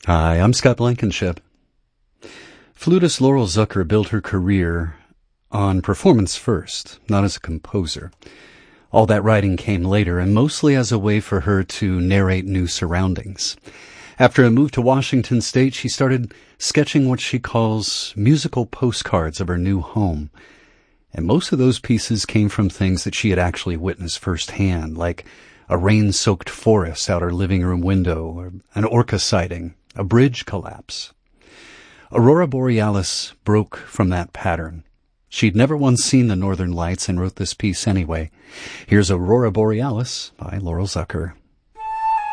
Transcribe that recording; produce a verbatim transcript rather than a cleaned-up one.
Hi, I'm Scott Blankenship. Flutist Laurel Zucker built her career on performance first, not as a composer. All that writing came later, and mostly as a way for her to narrate new surroundings. After a move to Washington State, she started sketching what she calls musical postcards of her new home. And most of those pieces came from things that she had actually witnessed firsthand, like a rain-soaked forest out her living room window, or an orca sighting, a bridge collapse. Aurora Borealis broke from that pattern. She'd never once seen the northern lights and wrote this piece anyway. Here's Aurora Borealis by Laurel Zucker.